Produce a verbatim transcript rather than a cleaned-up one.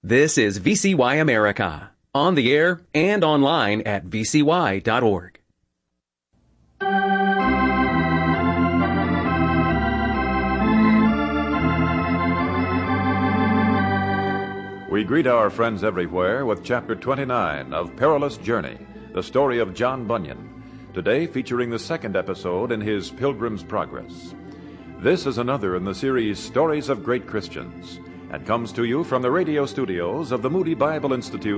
This is V C Y America, on the air and online at v c y dot org. We greet our friends everywhere with Chapter twenty-nine of Perilous Journey, the story of John Bunyan, today featuring the second episode in his Pilgrim's Progress. This is another in the series Stories of Great Christians, and comes to you from the radio studios of the Moody Bible Institute